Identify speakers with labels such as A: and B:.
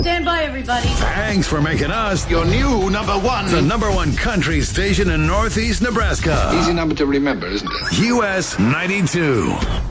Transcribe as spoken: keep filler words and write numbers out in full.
A: Stand by, everybody.
B: Thanks for making us
C: your new number one.
B: The number one country station in Northeast Nebraska.
C: Easy number to remember, isn't it?
B: U S ninety-two.